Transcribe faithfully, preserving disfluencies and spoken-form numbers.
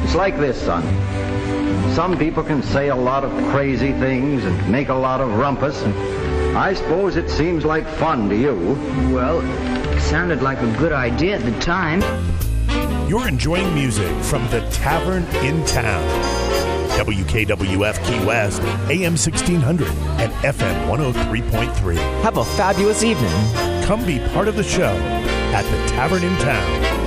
It's like this, son. Some people can say a lot of crazy things and make a lot of rumpus, and I suppose it seems like fun to you. Well, it sounded like a good idea at the time. You're enjoying music from the Tavern in Town. W K W F Key West, A M sixteen hundred and F M one oh three point three. Have a fabulous evening. Come be part of the show at the Tavern in Town.